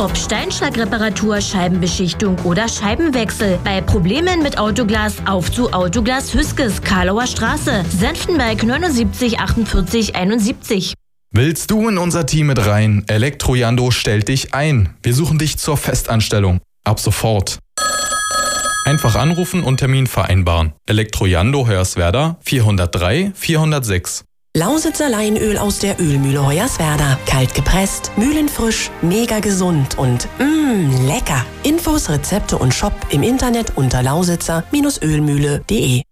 Ob Steinschlagreparatur, Scheibenbeschichtung oder Scheibenwechsel. Bei Problemen mit Autoglas auf zu Autoglas Hüskes, Karlauer Straße, Senftenberg 79 48 71. Willst du in unser Team mit rein? Elektrojando stellt dich ein. Wir suchen dich zur Festanstellung. Ab sofort. Einfach anrufen und Termin vereinbaren. Elektrojando Hoyerswerda 403 406. Lausitzer Leinöl aus der Ölmühle Hoyerswerda. Kalt gepresst, mühlenfrisch, mega gesund und lecker. Infos, Rezepte und Shop im Internet unter lausitzer-ölmühle.de.